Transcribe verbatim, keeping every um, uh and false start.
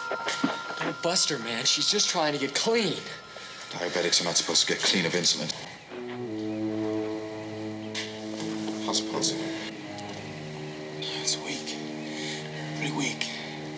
Don't bust her, man. She's just trying to get clean. Diabetics are not supposed to get clean of insulin. How's the pulse? It's weak. Pretty weak.